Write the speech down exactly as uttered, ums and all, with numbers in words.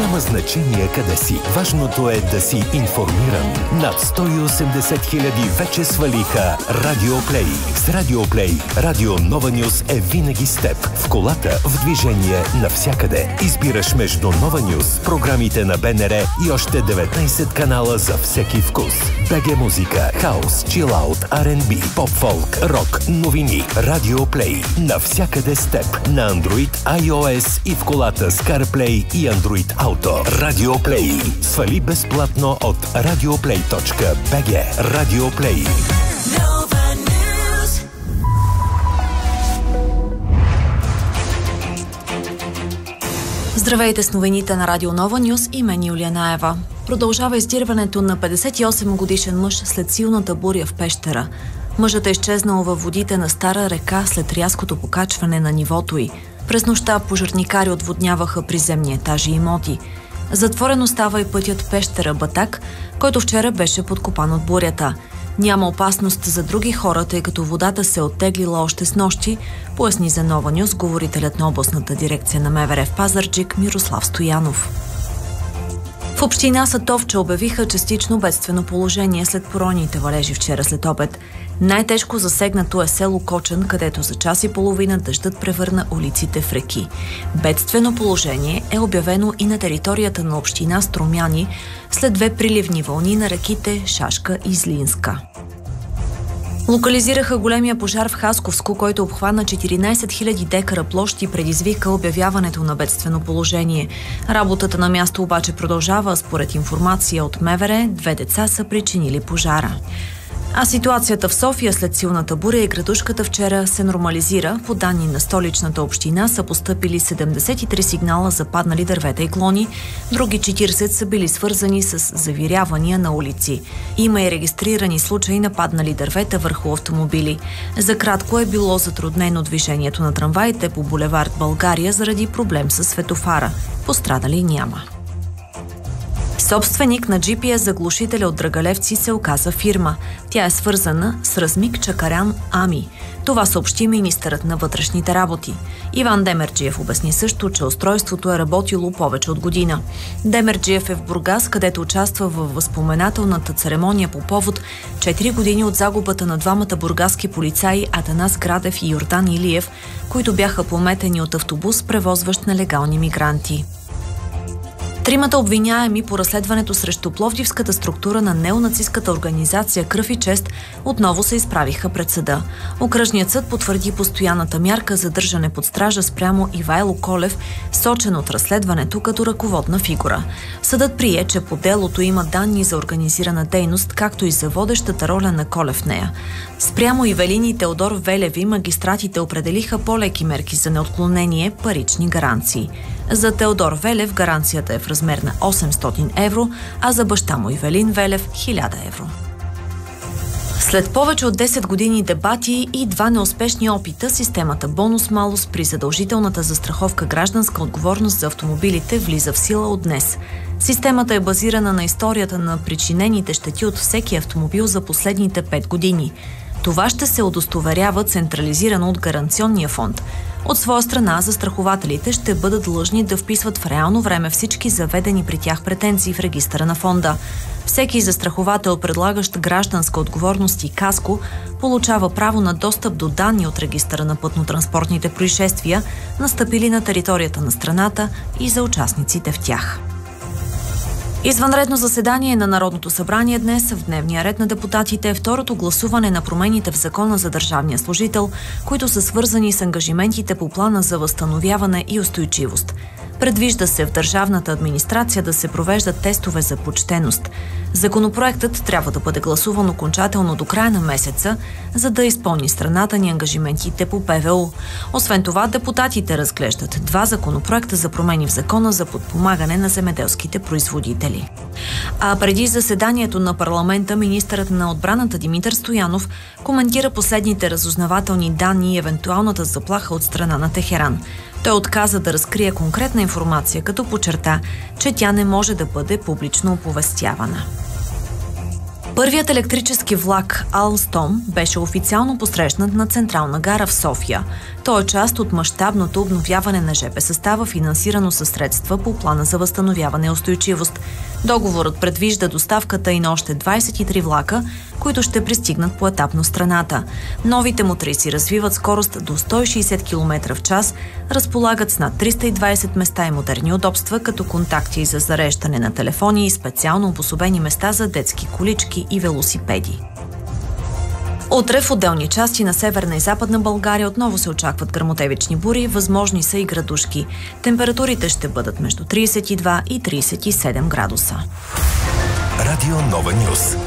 Няма значение къде си. Важното е да си информиран. Над сто и осемдесет хиляди вече свалиха Радио Плей. С Радио Плей, Радио Нова Нюз е винаги с теб. В колата, в движение, навсякъде. Избираш между Нова Нюз, програмите на БНР и още деветнайсет канала за всеки вкус. БГ музика, хаус, чилаут, Ар енд Би, поп-фолк, рок, новини. Радио Плей. Навсякъде с теб. На Android, iOS и в колата с CarPlay и Android Auto. Радио Плей. Свали безплатно от радиоплей точка би джи. Радио Плей. Здравейте с новините на Радио Нова Нюз и мен Юлия Наева. Продължава издирването на петдесет и осем годишен мъж след силната буря в Пещера. Мъжът е изчезнал във водите на Стара река след рязкото покачване на нивото й. През нощта пожарникари отводняваха приземни етажи и имоти. Затворен остава и пътят Пещера-Батак, който вчера беше подкопан от бурята. Няма опасност за други хора, тъй като водата се е оттеглила още с нощи, поясни за Нова Нюз говорителят на областната дирекция на МВР в Пазарджик Мирослав Стоянов. В община Сатовча обявиха частично бедствено положение след поройните валежи вчера след обед. Най-тежко засегнато е село Кочан, където за час и половина дъждът превърна улиците в реки. Бедствено положение е обявено и на територията на община Струмяни след две приливни вълни на реките Шашка и Злинска. Локализираха големия пожар в Хасковско, който обхвана четиринайсет хиляди декара площ и предизвика обявяването на бедствено положение. Работата на място обаче продължава. Според информация от МВР, две деца са причинили пожара. А ситуацията в София след силната буря и градушката вчера се нормализира. По данни на столичната община са постъпили седемдесет и три сигнала за паднали дървета и клони, други четирийсет са били свързани с завирявания на улици. Има и регистрирани случаи на паднали дървета върху автомобили. За кратко е било затруднено движението на трамваите по булевард България заради проблем с светофара. Пострадали няма. Собственик на джи пи ес заглушителя от Драгалевци се оказа фирма. Тя е свързана с Размик Чакарян Ами. Това съобщи министърът на вътрешните работи. Иван Демерджиев обясни също, че устройството е работило повече от година. Демерджиев е в Бургас, където участва във възпоменателната церемония по повод четири години от загубата на двамата бургаски полицаи Атанас Градев и Йордан Илиев, които бяха пометени от автобус, превозващ нелегални мигранти. Тримата обвиняеми по разследването срещу пловдивската структура на неонацистката организация Кръв и чест отново се изправиха пред съда. Окръжният съд потвърди постоянната мярка за държане под стража спрямо Ивайло Колев, сочен от разследването като ръководна фигура. Съдът прие, че по делото има данни за организирана дейност, както и за водещата роля на Колев в нея. Спрямо Ивелин и Теодор Велеви магистратите определиха по-леки мерки за неотклонение, парични гаранции. За Теодор Велев гаранцията е в размер на осемстотин евро, а за баща му Ивелин Велев – хиляда евро. След повече от десет години дебати и два неуспешни опита, системата бонус-малус при задължителната застраховка гражданска отговорност за автомобилите влиза в сила от днес. Системата е базирана на историята на причинените щети от всеки автомобил за последните пет години. Това ще се удостоверява централизирано от гаранционния фонд. От своя страна, застрахователите ще бъдат длъжни да вписват в реално време всички заведени при тях претенции в регистъра на фонда. Всеки застраховател, предлагащ гражданска отговорност и каско, получава право на достъп до данни от регистъра на пътно-транспортните происшествия, настъпили на територията на страната и за участниците в тях. Извънредно заседание на Народното събрание днес в дневния ред на депутатите е второто гласуване на промените в Закона за държавния служител, които са свързани с ангажиментите по плана за възстановяване и устойчивост. Предвижда се в държавната администрация да се провеждат тестове за почтеност. Законопроектът трябва да бъде гласуван окончателно до края на месеца, за да изпълни страната ни ангажиментите по Пе Ве У. Освен това, депутатите разглеждат два законопроекта за промени в Закона за подпомагане на земеделските производители. А преди заседанието на парламента, министърът на отбраната Димитър Стоянов коментира последните разузнавателни данни и евентуалната заплаха от страна на Техеран. Той отказа да разкрие конкретна информация, като подчерта, че тя не може да бъде публично оповестявана. Първият електрически влак Алстом беше официално посрещнат на Централна гара в София. Той е част от мащабното обновяване на жп състава, финансирано със средства по плана за възстановяване и устойчивост. Договорът предвижда доставката и на още двадесет и три влака, които ще пристигнат поетапно страната. Новите мотриси развиват скорост до сто и шейсет километра в час, разполагат с над триста и двадесет места и модерни удобства, като контакти за зареждане на телефони и специално обособени места за детски колички и велосипеди. Утре в отделни части на Северна и Западна България отново се очакват гръмотевични бури, възможни са и градушки. Температурите ще бъдат между тридесет и два и тридесет и седем градуса. Радио Нова Нюз.